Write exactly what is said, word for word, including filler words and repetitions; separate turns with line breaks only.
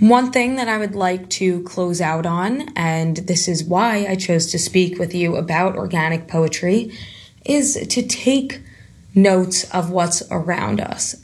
One thing that I would like to close out on, and this is why I chose to speak with you about organic poetry, is to take notes of what's around us.